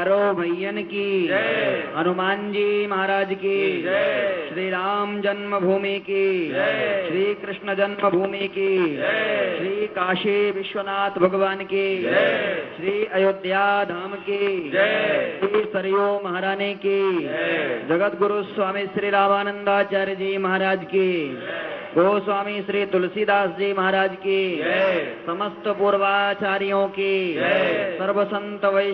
चारों भैयन की, हनुमान जी महाराज की, श्री राम जन्मभूमि की, श्री कृष्ण जन्मभूमि की, श्री काशी विश्वनाथ भगवान की, श्री अयोध्या धाम की, श्री सरयू महारानी की, जगत गुरु स्वामी श्री रामानंदाचार्य जी महाराज की, गोस्वामी श्री तुलसीदास जी महाराज की, समस्त पूर्वाचार्यों की, सर्व संत वैष्णव